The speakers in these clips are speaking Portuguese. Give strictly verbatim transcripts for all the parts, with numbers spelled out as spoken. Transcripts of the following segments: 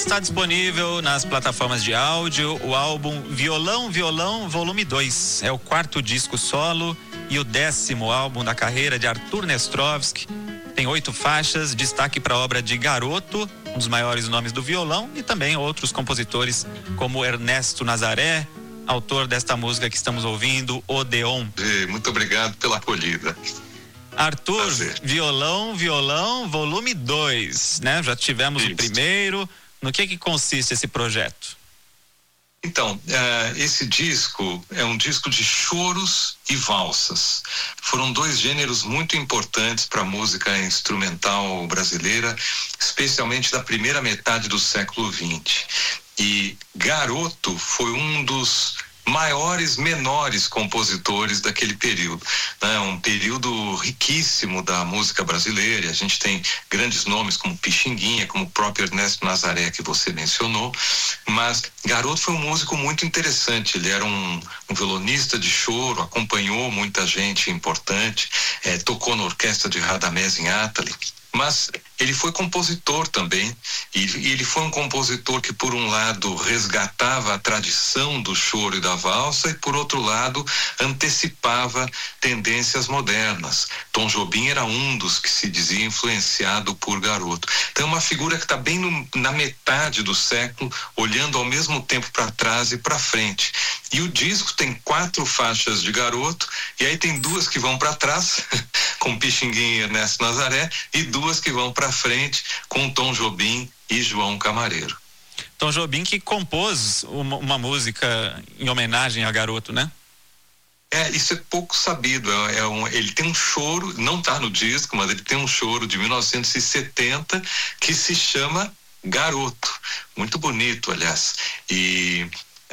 está disponível nas plataformas de áudio o álbum Violão, Violão, volume dois. É o quarto disco solo e o décimo álbum da carreira de Arthur Nestrovsky. Tem oito faixas, destaque para a obra de Garoto, um dos maiores nomes do violão, e também outros compositores como Ernesto Nazaré, autor desta música que estamos ouvindo, Odeon. Muito obrigado pela acolhida. Arthur, Prazer. Violão, Violão, volume dois, né? Já tivemos Isso. o primeiro. No que que consiste esse projeto? Então, uh, esse disco é um disco de choros e valsas. Foram dois gêneros muito importantes para a música instrumental brasileira, especialmente da primeira metade do século vinte. E Garoto foi um dos maiores, menores compositores daquele período, né? Um período riquíssimo da música brasileira, e a gente tem grandes nomes como Pixinguinha, como o próprio Ernesto Nazaré, que você mencionou, mas Garoto foi um músico muito interessante. Ele era um, um violonista de choro, acompanhou muita gente importante, eh, tocou na orquestra de Radamés Inátali, mas ele foi compositor também, e, e ele foi um compositor que, por um lado, resgatava a tradição do choro e da valsa, e, por outro lado, antecipava tendências modernas. Tom Jobim era um dos que se dizia influenciado por Garoto. Então, é uma figura que está bem no, na metade do século, olhando ao mesmo tempo para trás e para frente. E o disco tem quatro faixas de Garoto, e aí tem duas que vão para trás, com Pixinguinha e Ernesto Nazaré, e duas que vão para frente com Tom Jobim e João Camareiro. Tom Jobim que compôs uma, uma música em homenagem a Garoto, né? É, isso é pouco sabido. É, é um, ele tem um choro, não está no disco, mas ele tem um choro de mil novecentos e setenta que se chama Garoto. Muito bonito, aliás. E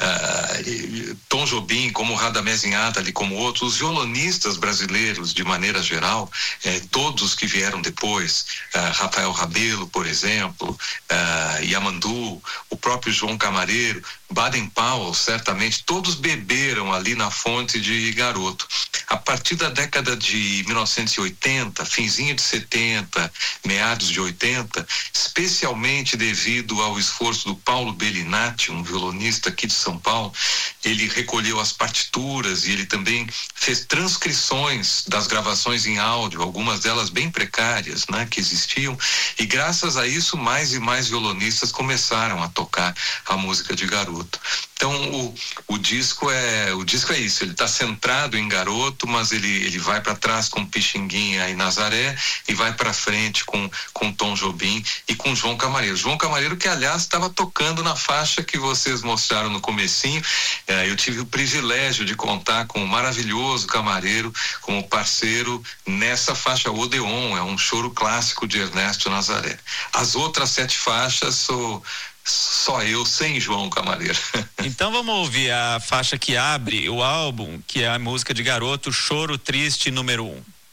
Uh, Tom Jobim, como Radamés Inátali, como outros, os violonistas brasileiros de maneira geral, eh, todos que vieram depois, uh, Rafael Rabelo, por exemplo, uh, Yamandu, o próprio João Camareiro, Baden-Powell, certamente, todos beberam ali na fonte de Garoto. A partir da década de mil novecentos e oitenta, finzinho de setenta, meados de oitenta, especialmente devido ao esforço do Paulo Bellinati, um violonista aqui de São Paulo, ele recolheu as partituras e ele também fez transcrições das gravações em áudio, algumas delas bem precárias, né, que existiam, e graças a isso mais e mais violonistas começaram a tocar a música de Garoto. Então o, o disco é o disco é isso, ele está centrado em Garoto, mas ele, ele vai para trás com Pixinguinha e Nazaré e vai para frente com, com Tom Jobim e com João Camareiro. João Camareiro que, aliás, estava tocando na faixa que vocês mostraram no comecinho. É, eu tive o privilégio de contar com o maravilhoso Camareiro como parceiro nessa faixa Odeon, é um choro clássico de Ernesto Nazaré. As outras sete faixas sou só eu, sem João Camareiro. Então vamos ouvir a faixa que abre o álbum, que é a música de Garoto, Choro Triste número um.